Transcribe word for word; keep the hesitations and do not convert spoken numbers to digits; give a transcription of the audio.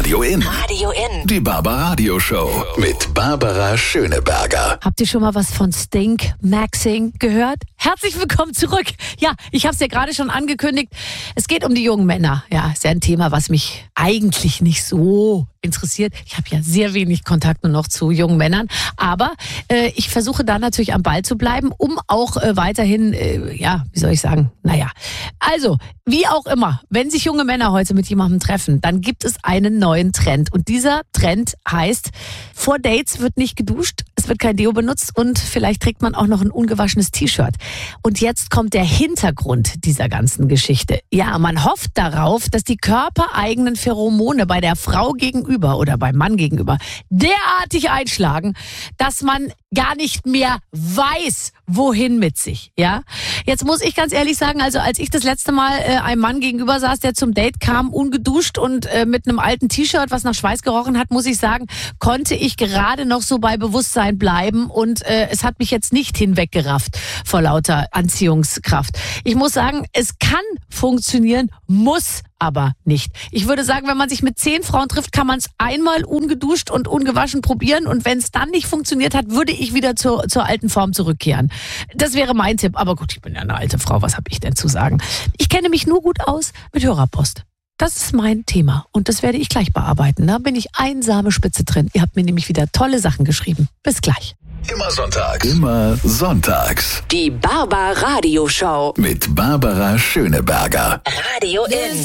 Radio In. Radio In. Die Barbaradio Show mit Barbara Schöneberger. Habt ihr schon mal was von Stink Maxing gehört? Herzlich willkommen zurück. Ja, ich habe es ja gerade schon angekündigt. Es geht um die jungen Männer. Ja, ist ja ein Thema, was mich eigentlich nicht so interessiert. Ich habe ja sehr wenig Kontakt nur noch zu jungen Männern. Aber äh, ich versuche da natürlich am Ball zu bleiben, um auch äh, weiterhin, äh, ja, wie soll ich sagen, naja. Also, wie auch immer, wenn sich junge Männer heute mit jemandem treffen, dann gibt es einen neuen Trend. Und dieser Trend heißt, vor Dates wird nicht geduscht, es wird kein Deo benutzt und vielleicht trägt man auch noch ein ungewaschenes T-Shirt. Und jetzt kommt der Hintergrund dieser ganzen Geschichte. Ja, man hofft darauf, dass die körpereigenen Pheromone bei der Frau gegenüber oder beim Mann gegenüber derartig einschlagen, dass man gar nicht mehr weiß, wohin mit sich. Ja, jetzt muss ich ganz ehrlich sagen, also als ich das letzte Mal äh, einem Mann gegenüber saß, der zum Date kam, ungeduscht und äh, mit einem alten T-Shirt, was nach Schweiß gerochen hat, muss ich sagen, konnte ich gerade noch so bei Bewusstsein bleiben und äh, es hat mich jetzt nicht hinweggerafft vor lauter Anziehungskraft. Ich muss sagen, es kann funktionieren, muss aber nicht. Ich würde sagen, wenn man sich mit zehn Frauen trifft, kann man es einmal ungeduscht und ungewaschen probieren und wenn es dann nicht funktioniert hat, würde ich wieder zur, zur alten Form zurückkehren. Das wäre mein Tipp. Aber gut, ich bin ja eine alte Frau, was habe ich denn zu sagen? Ich kenne mich nur gut aus mit Hörerpost. Das ist mein Thema und das werde ich gleich bearbeiten. Da bin ich einsame Spitze drin. Ihr habt mir nämlich wieder tolle Sachen geschrieben. Bis gleich. Immer sonntags. Immer sonntags. Die Barbaradio Show Mit Barbara Schöneberger. Radio In.